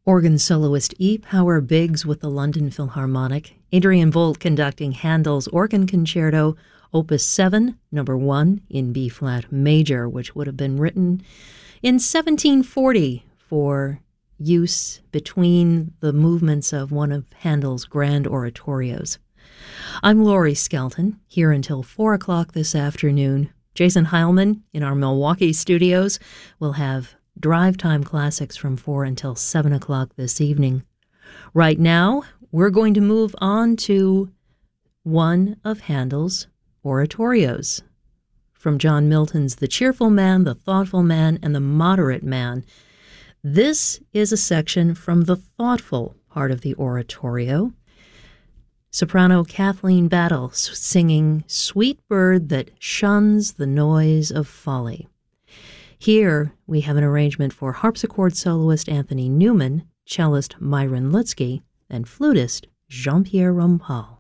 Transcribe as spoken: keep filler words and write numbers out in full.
Organ soloist E. Power Biggs with the London Philharmonic, Adrian Volt conducting Handel's Organ Concerto, Opus seven, number one, in B-flat major, which would have been written in seventeen forty for use between the movements of one of Handel's grand oratorios. I'm Laurie Skelton, here until four o'clock this afternoon. Jason Heilman in our Milwaukee studios will have Drive Time Classics from four until seven o'clock this evening. Right now, we're going to move on to one of Handel's oratorios. From John Milton's The Cheerful Man, The Thoughtful Man, and The Moderate Man. This is a section from the thoughtful part of the oratorio. Soprano Kathleen Battle singing Sweet Bird That Shuns the Noise of Folly. Here we have an arrangement for harpsichord soloist Anthony Newman, cellist Myron Lutzke, and flutist Jean-Pierre Rampal.